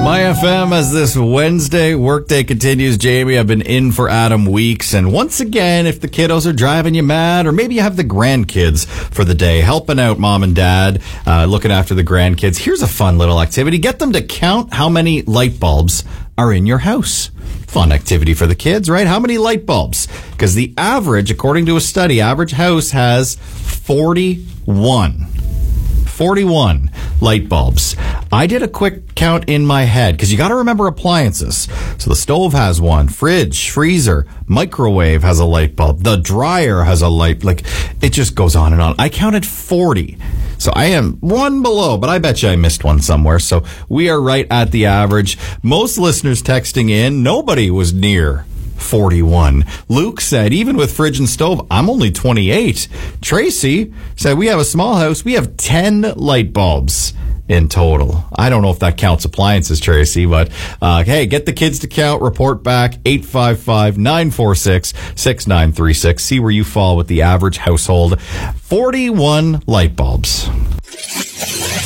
My FM, as this Wednesday workday continues, Jamie, I've been in for Adam Weeks. And once again, if the kiddos are driving you mad, or maybe you have the grandkids for the day, helping out mom and dad, looking after the grandkids, here's a fun little activity. Get them to count how many light bulbs are in your house. Fun activity for the kids, right? How many light bulbs? Because the average, according to a study, average house has 41 light bulbs. I did a quick count in my head because you got to remember appliances. So the stove has one, fridge, freezer, microwave has a light bulb, the dryer has a light, like it just goes on and on. I counted 40. So I am one below, but I bet you I missed one somewhere. So we are right at the average. Most listeners texting in, nobody was near 41. Luke said, even with fridge and stove, I'm only 28. Tracy said, we have a small house. We have 10 light bulbs in total. I don't know if that counts appliances, Tracy, but hey, get the kids to count. Report back 855-946-6936. See where you fall with the average household. 41 light bulbs.